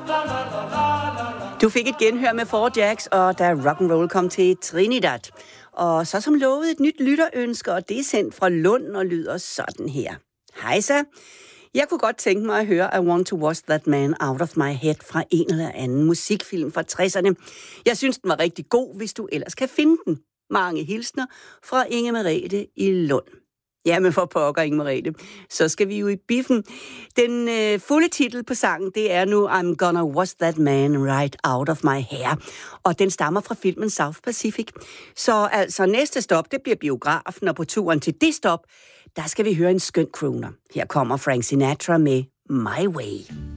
Du fik et genhør med Four Jacks, og da rock and roll kom til Trinidad. Og så som lovet et nyt lytterønske, og det er sendt fra Lund og lyder sådan her. Hejsa. Jeg kunne godt tænke mig at høre I Want to Wash That Man Out of My Head fra en eller anden musikfilm fra 60'erne. Jeg synes, den var rigtig god, hvis du ellers kan finde den. Mange hilsner fra Inge Merete i Lund. Jamen for pokker, Inge Merete. Så skal vi jo i biffen. Den fulde titel på sangen, det er nu I'm Gonna Wash That Man Right Out of My Hair. Og den stammer fra filmen South Pacific. Så altså næste stop, det bliver biografen, og på turen til det stop, der skal vi høre en skøn crooner. Her kommer Frank Sinatra med My Way.